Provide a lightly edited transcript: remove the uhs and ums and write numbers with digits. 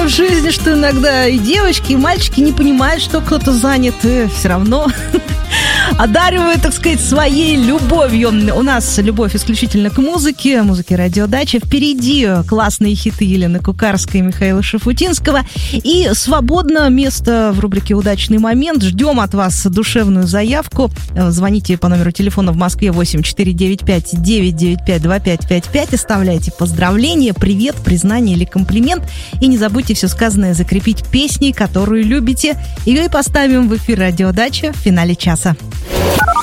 в жизни, что иногда и девочки, и мальчики не понимают, что кто-то занят, и все равно одаривают, так сказать, своей любовью. У нас любовь исключительно к музыке радиодачи. Впереди классные хиты Елены Кукарской и Михаила Шафутинского. И свободно место в рубрике «Удачный момент». Ждем от вас душевную заявку. Звоните по номеру телефона в Москве 8495-995-2555. Оставляйте поздравления, привет, признание или комплимент. И не забудьте все сказанное закрепить песней, которую любите. Ее и поставим в эфир радиодачи в финале часа.